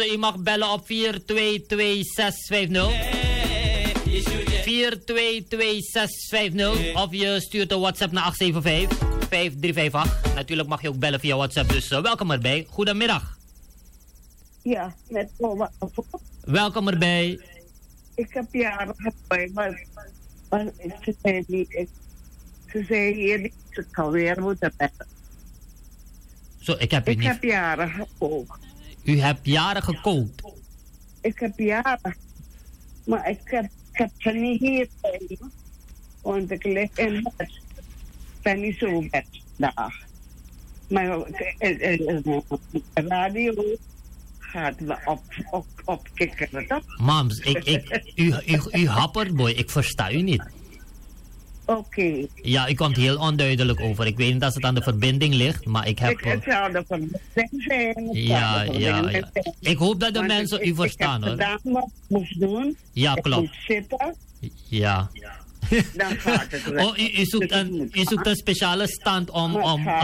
U mag bellen op 4222650. 4222650. Of je stuurt een WhatsApp naar 875-5358. Natuurlijk mag je ook bellen via WhatsApp, dus welkom erbij. Goedemiddag. Ja, met oma. Welkom erbij. Ik heb jaren gehad, maar ze zei hier niet, ze kan weer moeten bellen. Zo, ik heb jaren gekookt. U hebt jaren gekookt? Ik heb jaren. Maar ik heb ze niet hier bij me. Want ik lig in bed. Ik ben niet zo bed daar. Maar de radio gaat me opkikkeren, toch? Mams, u happert, boy. Ik versta u niet. Oké. Ja, u komt heel onduidelijk over. Ik weet niet of het aan de verbinding ligt, maar ik heb... Het zou de verbinding zijn. Ja. Ik hoop dat de mensen u verstaan, hoor. Ik heb gedaan wat ik moest doen. Ja, klopt. Ik moet zitten. Ja. Dan gaat het wel. Oh, u zoekt een speciale stand om... Ja,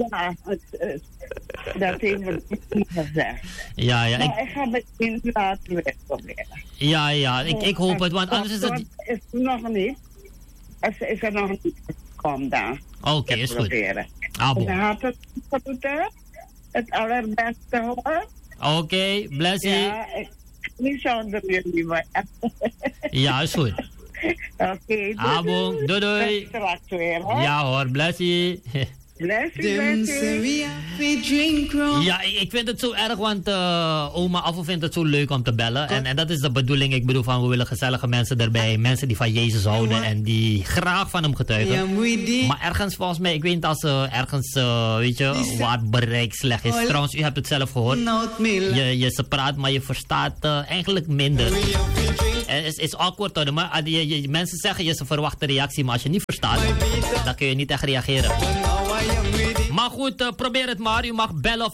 dat heeft me niet gezegd. Ja. Maar ik ga meteen laten weer proberen. Ja, ik hoop het, want anders is het... Is er nog niet. Is er nog niet gekomen dan. Oké, is goed. Dan gaat het het allerbeste hoor. Oké, bless you. Ja, niet zonder jullie, maar... Ja, is goed. Oké, doei. Doei. Straks weer, hoor. Ja hoor, bless you. Bless you. Ja, ik vind het zo erg, want oma Afo vindt het zo leuk om te bellen. En dat is de bedoeling. Ik bedoel van, we willen gezellige mensen erbij. Mensen die van Jezus houden en die graag van hem getuigen. Maar ergens volgens mij, ik weet niet als ergens, weet je, waar het bereik slecht is. Trouwens, u hebt het zelf gehoord. Ze praat, maar je verstaat eigenlijk minder. Het is awkward hoor. Maar mensen zeggen je, ze verwachten reactie. Maar als je niet verstaat, dan kun je niet echt reageren. Maar goed, probeer het maar. U mag bellen of